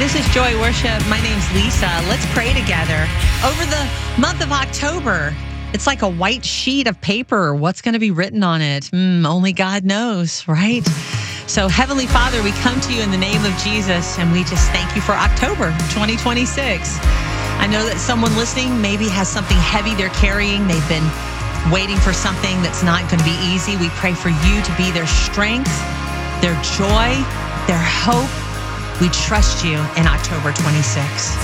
this is Joy Worship. My name's Lisa. Let's pray together. Over the month of October, it's like a white sheet of paper. What's going to be written on it? Only God knows, right? So, Heavenly Father, we come to you in the name of Jesus, and we just thank you for October 2026. I know that someone listening maybe has something heavy they're carrying. They've been waiting for something that's not going to be easy. We pray for you to be their strength, their joy, their hope. We trust you in October 26.